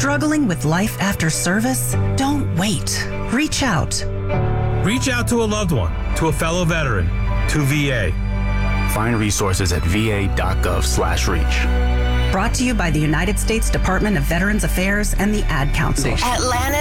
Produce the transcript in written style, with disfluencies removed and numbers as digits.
Struggling with life after service? Don't wait. Reach out. Reach out to a loved one, to a fellow veteran, to VA. Find resources at va.gov/reach. Brought to you by the United States Department of Veterans Affairs and the Ad Council. Atlanta